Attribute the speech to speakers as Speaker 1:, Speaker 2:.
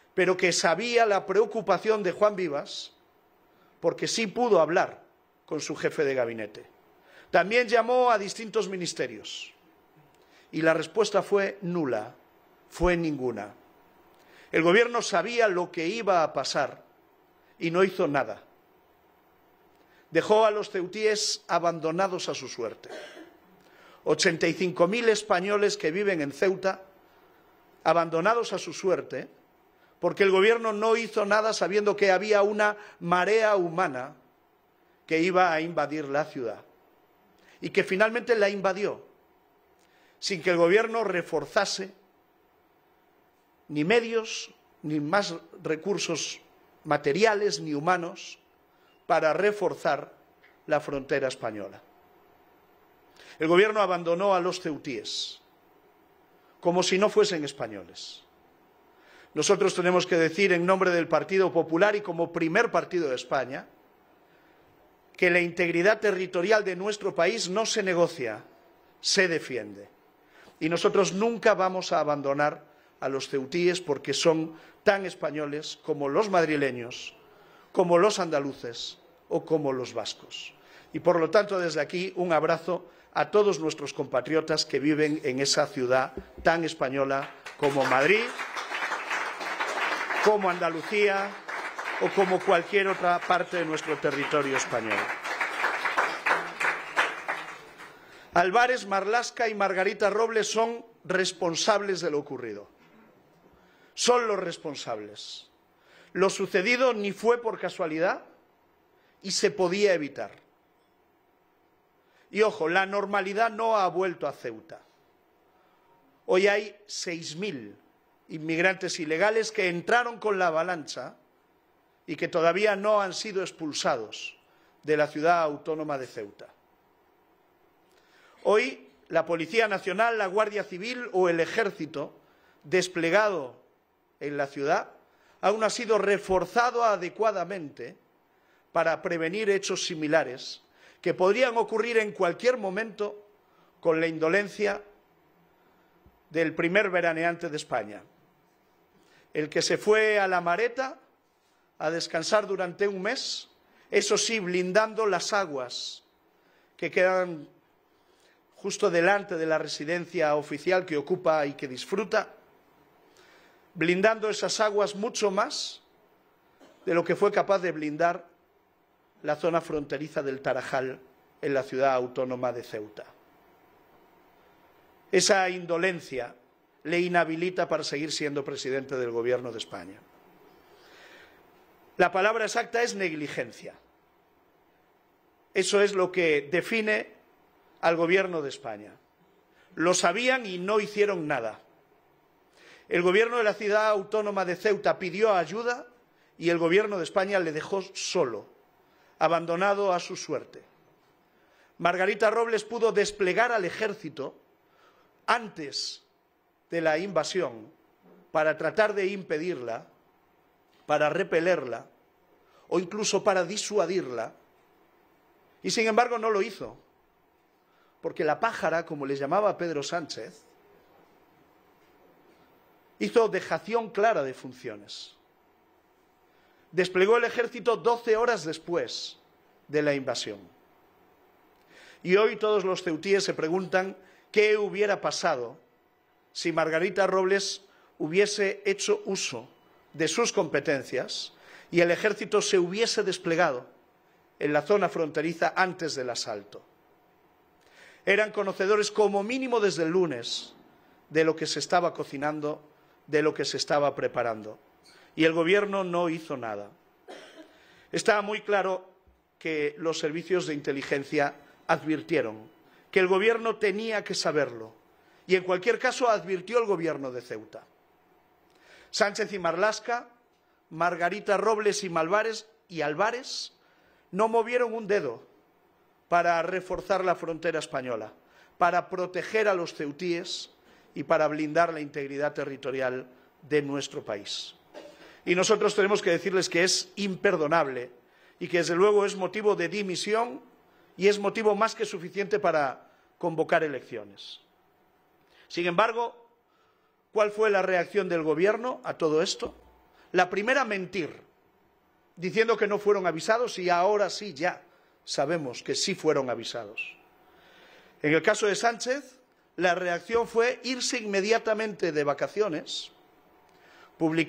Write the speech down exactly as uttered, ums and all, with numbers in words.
Speaker 1: pero que sabía la preocupación de Juan Vivas, porque sí pudo hablar con su jefe de gabinete. También llamó a distintos ministerios y la respuesta fue nula, fue ninguna. El Gobierno sabía lo que iba a pasar y no hizo nada. Dejó a los ceutíes abandonados a su suerte. ochenta y cinco mil españoles que viven en Ceuta, abandonados a su suerte, porque el Gobierno no hizo nada sabiendo que había una marea humana que iba a invadir la ciudad y que finalmente la invadió, sin que el Gobierno reforzase ni medios, ni más recursos materiales ni humanos para reforzar la frontera española. El Gobierno abandonó a los ceutíes como si no fuesen españoles. Nosotros tenemos que decir en nombre del Partido Popular y como primer partido de España que la integridad territorial de nuestro país no se negocia, se defiende. Y nosotros nunca vamos a abandonar a los ceutíes porque son tan españoles como los madrileños, como los andaluces o como los vascos. Y por lo tanto, desde aquí, un abrazo a todos nuestros compatriotas que viven en esa ciudad tan española como Madrid, como Andalucía o como cualquier otra parte de nuestro territorio español. Álvarez, Marlaska y Margarita Robles son responsables de lo ocurrido. Son los responsables. Lo sucedido ni fue por casualidad y se podía evitar. Y ojo, la normalidad no ha vuelto a Ceuta. Hoy hay seis mil inmigrantes ilegales que entraron con la avalancha y que todavía no han sido expulsados de la ciudad autónoma de Ceuta. Hoy la Policía Nacional, la Guardia Civil o el Ejército desplegado en la ciudad aún ha sido reforzado adecuadamente para prevenir hechos similares que podrían ocurrir en cualquier momento con la indolencia del primer veraneante de España, el que se fue a la Mareta a descansar durante un mes, eso sí, blindando las aguas que quedan justo delante de la residencia oficial que ocupa y que disfruta, blindando esas aguas mucho más de lo que fue capaz de blindar la zona fronteriza del Tarajal en la ciudad autónoma de Ceuta. Esa indolencia le inhabilita para seguir siendo presidente del Gobierno de España. La palabra exacta es negligencia. Eso es lo que define al Gobierno de España. Lo sabían y no hicieron nada. El Gobierno de la ciudad autónoma de Ceuta pidió ayuda y el Gobierno de España le dejó solo, abandonado a su suerte. Margarita Robles pudo desplegar al ejército antes de la invasión para tratar de impedirla, para repelerla o incluso para disuadirla, y sin embargo no lo hizo, porque la pájara, como le llamaba Pedro Sánchez, hizo dejación clara de funciones. Desplegó el ejército doce horas después de la invasión. Y hoy todos los ceutíes se preguntan qué hubiera pasado si Margarita Robles hubiese hecho uso de sus competencias y el ejército se hubiese desplegado en la zona fronteriza antes del asalto. Eran conocedores como mínimo desde el lunes de lo que se estaba cocinando, de lo que se estaba preparando. Y el Gobierno no hizo nada. Está muy claro que los servicios de inteligencia advirtieron que el Gobierno tenía que saberlo y, en cualquier caso, advirtió el Gobierno de Ceuta. Sánchez y Marlaska, Margarita Robles y Malvares y Álvarez no movieron un dedo para reforzar la frontera española, para proteger a los ceutíes y para blindar la integridad territorial de nuestro país. Y nosotros tenemos que decirles que es imperdonable y que, desde luego, es motivo de dimisión y es motivo más que suficiente para convocar elecciones. Sin embargo, ¿cuál fue la reacción del Gobierno a todo esto? La primera, mentir, diciendo que no fueron avisados, y ahora sí ya sabemos que sí fueron avisados. En el caso de Sánchez, la reacción fue irse inmediatamente de vacaciones, publicar